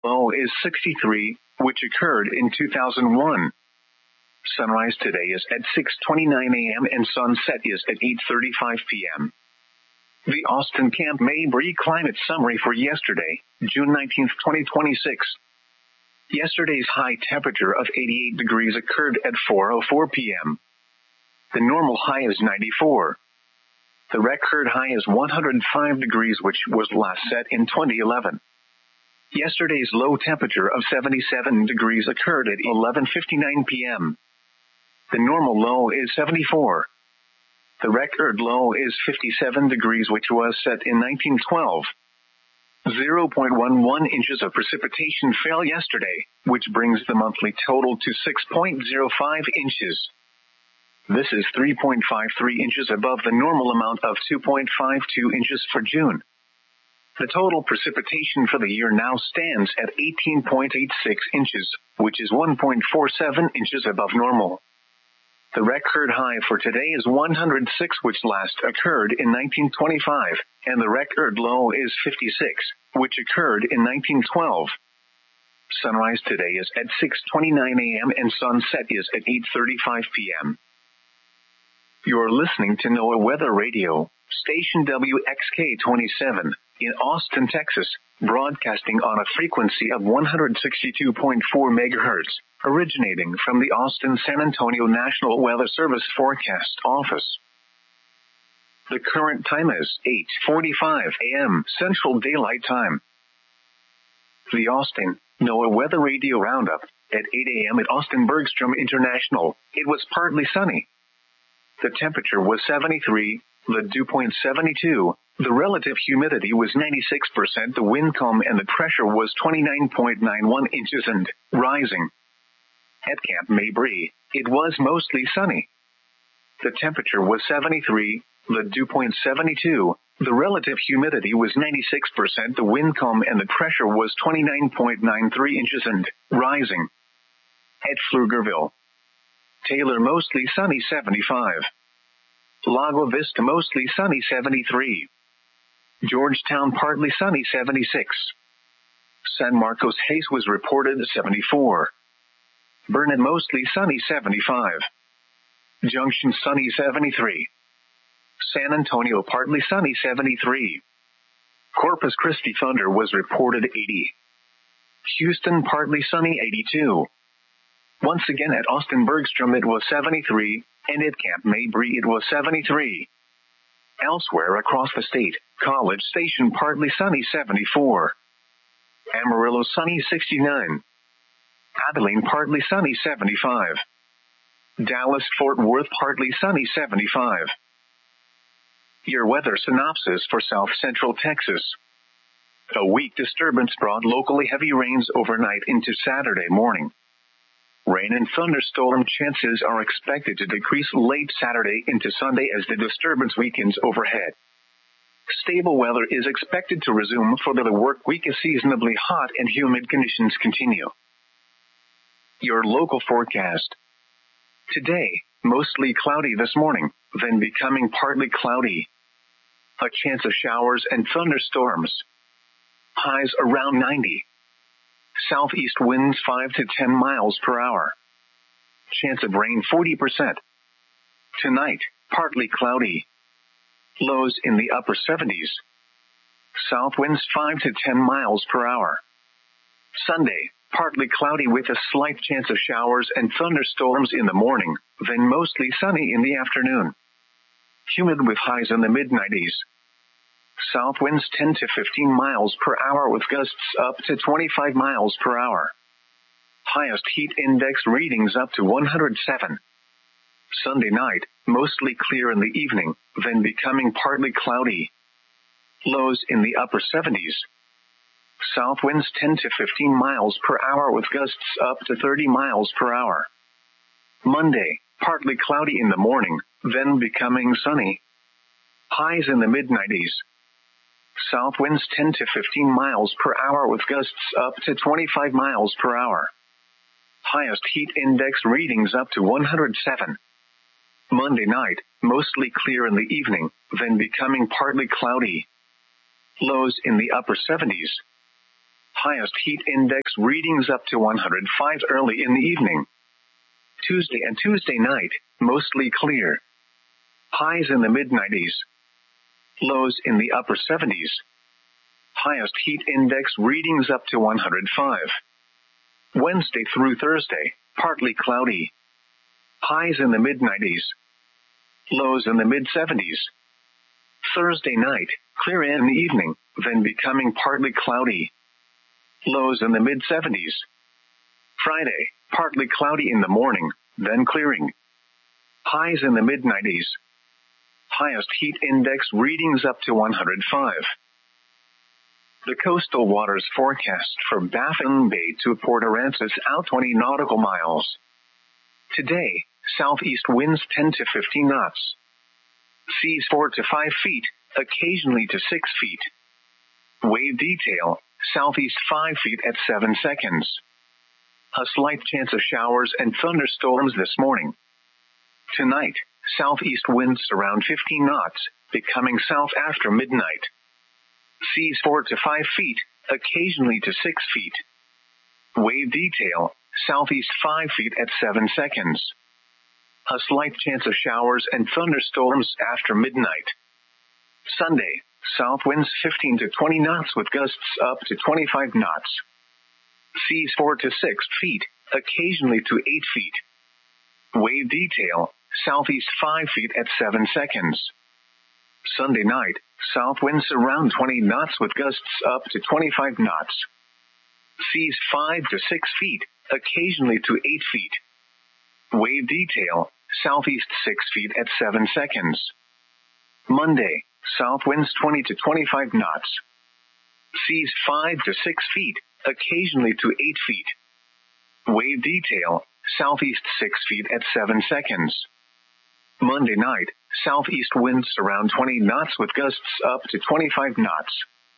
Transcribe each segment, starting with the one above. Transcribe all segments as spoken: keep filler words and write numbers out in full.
Low is sixty-three, which occurred in two thousand one. Sunrise today is at six twenty-nine a.m. and sunset is at eight thirty-five p.m. The Austin Camp Mabry Climate Summary for yesterday, June nineteenth, twenty twenty-six. Yesterday's high temperature of eighty-eight degrees occurred at four oh four p.m. The normal high is ninety-four. The record high is one hundred five degrees, which was last set in twenty eleven. Yesterday's low temperature of seventy-seven degrees occurred at eleven fifty-nine p.m. The normal low is seventy-four. The record low is fifty-seven degrees, which was set in nineteen twelve. zero point one one inches of precipitation fell yesterday, which brings the monthly total to six point zero five inches. This is three point five three inches above the normal amount of two point five two inches for June. The total precipitation for the year now stands at eighteen point eight six inches, which is one point four seven inches above normal. The record high for today is one hundred six, which last occurred in nineteen twenty-five, and the record low is fifty-six, which occurred in nineteen twelve. Sunrise today is at six twenty-nine a.m. and sunset is at eight thirty-five p.m. You're listening to NOAA Weather Radio, station W X K twenty-seven, in Austin, Texas, broadcasting on a frequency of one hundred sixty-two point four megahertz, originating from the Austin-San Antonio National Weather Service Forecast Office. The current time is eight forty-five a.m. Central Daylight Time. The Austin NOAA Weather Radio Roundup. At eight a.m. at Austin Bergstrom International, it was partly sunny. The temperature was seventy-three, the dew point seventy-two, the relative humidity was ninety-six percent, the wind calm and the pressure was twenty-nine point nine one inches and rising. At Camp Mabry, it was mostly sunny. The temperature was seventy-three, the dew point seventy-two, the relative humidity was ninety-six percent, the wind calm and the pressure was twenty-nine point nine three inches and rising. At Pflugerville, Taylor mostly sunny seventy-five. Lago Vista mostly sunny seventy-three. Georgetown partly sunny seventy-six. San Marcos Hayes was reported seventy-four. Burnet mostly sunny seventy-five. Junction sunny seventy-three. San Antonio partly sunny seventy-three. Corpus Christi thunder was reported eighty. Houston partly sunny eighty-two. Once again at Austin Bergstrom it was seventy-three, and at Camp Mabry it was seventy-three. Elsewhere across the state, College Station partly sunny seventy-four. Amarillo sunny sixty-nine. Abilene partly sunny seventy-five. Dallas-Fort Worth partly sunny seventy-five. Your weather synopsis for South Central Texas. A weak disturbance brought locally heavy rains overnight into Saturday morning. Rain and thunderstorm chances are expected to decrease late Saturday into Sunday as the disturbance weakens overhead. Stable weather is expected to resume for the work week as seasonably hot and humid conditions continue. Your local forecast. Today, mostly cloudy this morning, then becoming partly cloudy. A chance of showers and thunderstorms. Highs around ninety. Southeast winds five to ten miles per hour. Chance of rain forty percent. Tonight, partly cloudy. Lows in the upper seventies. South winds five to ten miles per hour. Sunday, partly cloudy with a slight chance of showers and thunderstorms in the morning, then mostly sunny in the afternoon. Humid with highs in the mid nineties. South winds ten to fifteen miles per hour with gusts up to twenty-five miles per hour. Highest heat index readings up to one hundred seven. Sunday night, mostly clear in the evening, then becoming partly cloudy. Lows in the upper seventies. South winds ten to fifteen miles per hour with gusts up to thirty miles per hour. Monday, partly cloudy in the morning, then becoming sunny. Highs in the mid nineties. South winds ten to fifteen miles per hour with gusts up to twenty-five miles per hour. Highest heat index readings up to one hundred seven. Monday night, mostly clear in the evening, then becoming partly cloudy. Lows in the upper seventies. Highest heat index readings up to one hundred five early in the evening. Tuesday and Tuesday night, mostly clear. Highs in the mid nineties. Lows in the upper seventies. Highest heat index readings up to one hundred five. Wednesday through Thursday, partly cloudy. Highs in the mid nineties. Lows in the mid seventies. Thursday night, clear in the evening, then becoming partly cloudy. Lows in the mid seventies. Friday, partly cloudy in the morning, then clearing. Highs in the mid nineties. Highest heat index readings up to one hundred five. The coastal waters forecast for Baffin Bay to Port Aransas out twenty nautical miles. Today, southeast winds ten to fifteen knots. Seas four to five feet, occasionally to six feet. Wave detail, southeast five feet at seven seconds. A slight chance of showers and thunderstorms this morning. Tonight, southeast winds around fifteen knots, becoming south after midnight. Seas four to five feet, occasionally to six feet. Wave detail, southeast five feet at seven seconds. A slight chance of showers and thunderstorms after midnight. Sunday, south winds fifteen to twenty knots with gusts up to twenty-five knots. Seas four to six feet, occasionally to eight feet. Wave detail, southeast five feet at seven seconds. Sunday night, south winds around twenty knots with gusts up to twenty-five knots. Seas five to six feet, occasionally to eight feet. Wave detail, southeast six feet at seven seconds. Monday, south winds twenty to twenty-five knots. Seas five to six feet, occasionally to eight feet. Wave detail, southeast six feet at seven seconds. Monday night, southeast winds around twenty knots with gusts up to twenty-five knots.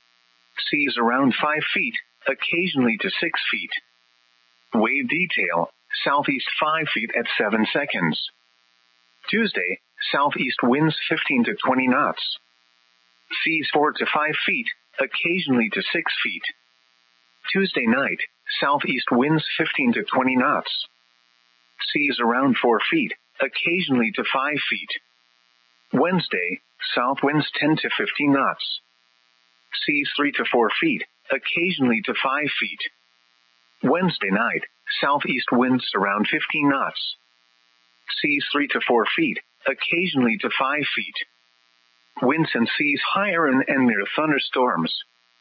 Seas around five feet, occasionally to six feet. Wave detail, southeast five feet at seven seconds. Tuesday, southeast winds fifteen to twenty knots. Seas four to five feet, occasionally to six feet. Tuesday night, southeast winds fifteen to twenty knots. Seas around four feet, occasionally to five feet. Wednesday, south winds ten to fifteen knots. Seas three to four feet, occasionally to five feet. Wednesday night, southeast winds around fifteen knots. Seas three to four feet, occasionally to five feet. Winds and seas higher and, and near thunderstorms.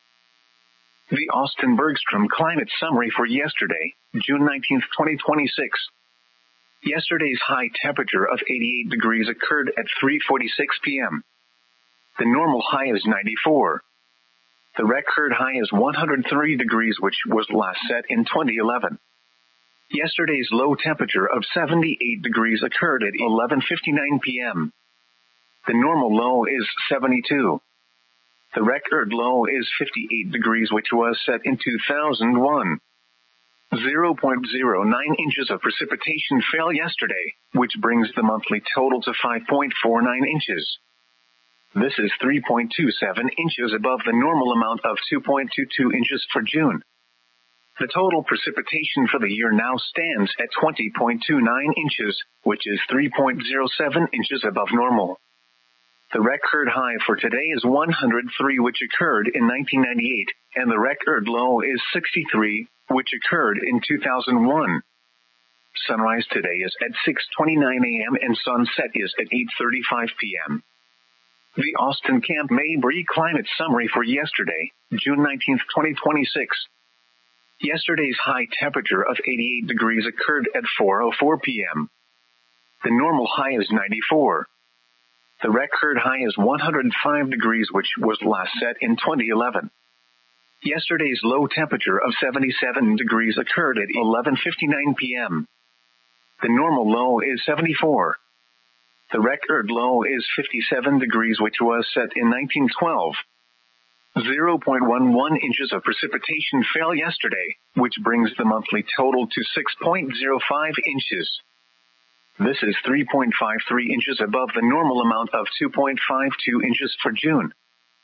The Austin Bergstrom Climate Summary for yesterday, June nineteenth, twenty twenty-six. Yesterday's high temperature of eighty-eight degrees occurred at three forty-six p.m. The normal high is ninety-four. The record high is one hundred three degrees, which was last set in twenty eleven. Yesterday's low temperature of seventy-eight degrees occurred at eleven fifty-nine p.m. The normal low is seventy-two. The record low is fifty-eight degrees, which was set in two thousand one. zero point zero nine inches of precipitation fell yesterday, which brings the monthly total to five point four nine inches. This is three point two seven inches above the normal amount of two point two two inches for June. The total precipitation for the year now stands at twenty point two nine inches, which is three point zero seven inches above normal. The record high for today is one hundred three, which occurred in nineteen ninety-eight, and the record low is sixty-three, which occurred in two thousand one. Sunrise today is at six twenty-nine a.m. and sunset is at eight thirty-five p.m. The Austin Camp Mabry Climate Summary for yesterday, June nineteenth, twenty twenty-six. Yesterday's high temperature of eighty-eight degrees occurred at four oh four p.m. The normal high is ninety-four. The record high is one hundred five degrees, which was last set in twenty eleven. Yesterday's low temperature of seventy-seven degrees occurred at eleven fifty-nine p.m. The normal low is seventy-four. The record low is fifty-seven degrees, which was set in nineteen twelve. zero point one one inches of precipitation fell yesterday, which brings the monthly total to six point zero five inches. This is three point five three inches above the normal amount of two point five two inches for June.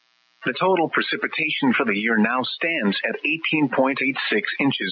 The total precipitation for the year now stands at eighteen point eight six inches.